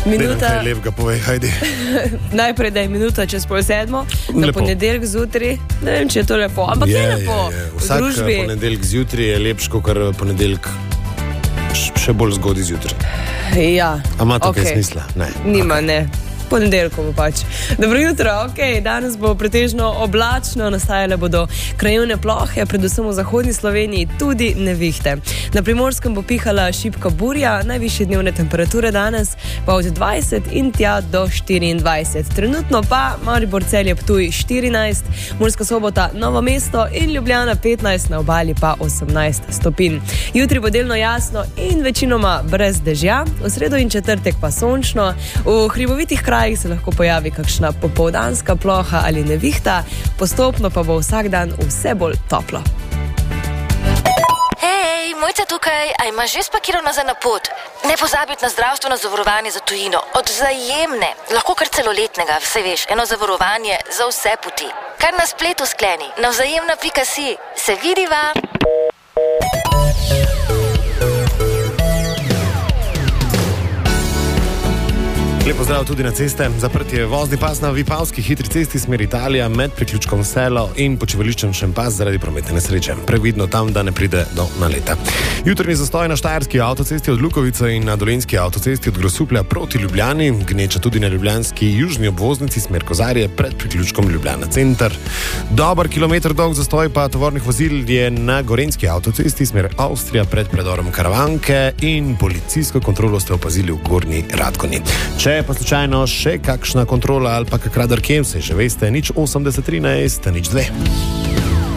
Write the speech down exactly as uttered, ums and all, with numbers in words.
Minuta... Nekaj lepega povej, hajdi. Najprej, da je minuta čez pol sedmo, na Lepo. ponedeljek zjutraj. Ne vem, če je to lepo, ampak je, je lepo. Je, je. V Vsak družbi. ponedeljek zjutraj je lepš, kot ponedeljek še bolj zgodaj zjutraj. Ja. A ima to okay. kaj smisla? Ne. Nima, okay. ne. Ponedeljkovo pač. Dobro jutro, ok, danes bo pretežno oblačno, nastajale bodo krajevne plohe, predvsem v zahodni Sloveniji tudi nevihte. Na Primorskem bo pihala šibka burja, najvišje dnevne temperature danes pa od dvajset in tja do štiriindvajset. Trenutno pa Maribor, Celje, Ptuj štirinajst, Murska Sobota, Novo mesto in Ljubljana petnajst, na obali pa osemnajst stopinj. Jutri bo delno jasno in večinoma brez dežja, v sredo in četrtek pa sončno, v hribovitih krajih se lahko pojavi kakšna popoldanska ploha ali nevihta, postopno pa bo vsak dan vse bolj toplo. Hej, Mojca tukaj, a imaš že spakiral nazaj na pot? Ne pozabiti na zdravstveno zavarovanje za tujino, od Vzajemne, lahko kar celoletnega, vse veš, eno zavarovanje za vse poti. Kar na spletu skleni, na vzajemna pika si, se vidiva! Lepo zdrav tudi na ceste. Zaprt je vozni pas na Vipavski hitri cesti smer Italija med priključkom Selo in počivališčem Šempas zaradi prometne nesreče. Previdno tam, da ne pride do naleta. Jutrni zastoj na Štajerski avtocesti od Lukovice in na Dolenjski avtocesti od Grosuplja proti Ljubljani, gneča tudi na ljubljanski južni obvoznici smer Kozarje pred priključkom Ljubljana center. Dober kilometer dolg zastoj pa tovornih vozil je na Gorenjski avtocesti smer Avstrija pred predorom Karavanke in policijsko kontrolo ste opazili v Gornji Radgoni. Če pa slučajno še kakšna kontrola ali pa kak radar kem, se že veste, nič osemdeset trinajst, nič dve.